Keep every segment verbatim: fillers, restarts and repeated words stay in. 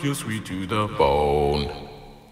You're sweet to the bone.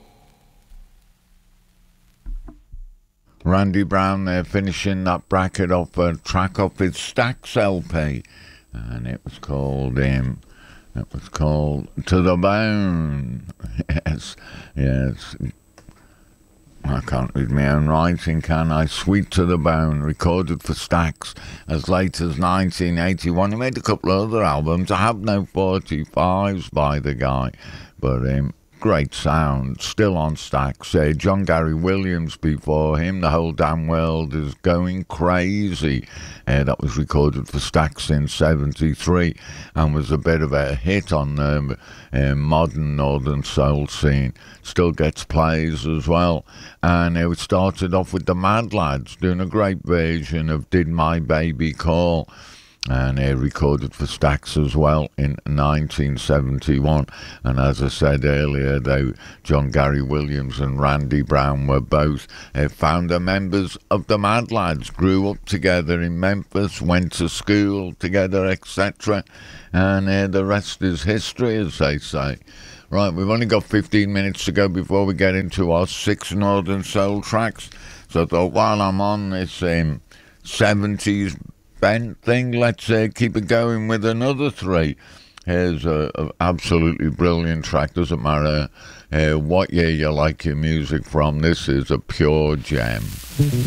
Randy Brown there, finishing that bracket off a track off his Stax L P, and it was called um, it was called To the Bone. Yes, yes. I can't read my own writing, can I? Sweet to the Bone, recorded for Stax as late as nineteen eighty-one. He made a couple of other albums. I have no forty-fives by the guy, but um, great sound, still on Stax. Uh, John Gary Williams before him, The Whole Damn World Is Going Crazy. Uh, that was recorded for Stax in seventy-three and was a bit of a hit on the uh, modern Northern Soul scene. Still gets plays as well. And it started off with the Mad Lads doing a great version of Did My Baby Call? And he recorded for Stax as well in nineteen seventy-one. And as I said earlier, though, John Gary Williams and Randy Brown were both uh, founder members of the Mad Lads, grew up together in Memphis, went to school together, et cetera. And uh, the rest is history, as they say. Right, we've only got fifteen minutes to go before we get into our six Northern Soul tracks. So I thought, while I'm on this um, seventies bent thing, let's uh, keep it going with another three. Here's a, a absolutely brilliant track. Doesn't matter uh, what year you like your music from. This is a pure gem.